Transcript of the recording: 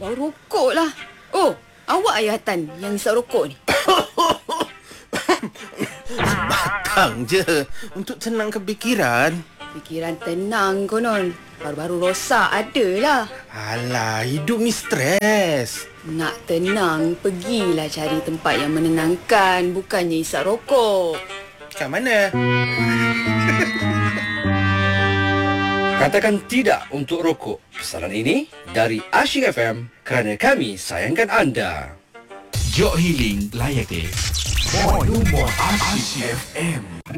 Bau rokok lah. Oh, awak ayatan yang isap rokok ni? Bakang je untuk tenangkan fikiran. Fikiran tenang konon. Baru-baru rosak adalah. Alah, hidup ni stres. Nak tenang, pergilah cari tempat yang menenangkan. Bukannya isap rokok. Kat mana? Katakan tidak untuk rokok. Pesanan ini dari Asyik FM kerana kami sayangkan anda. Jok Healing Layak Day. More Asyik FM.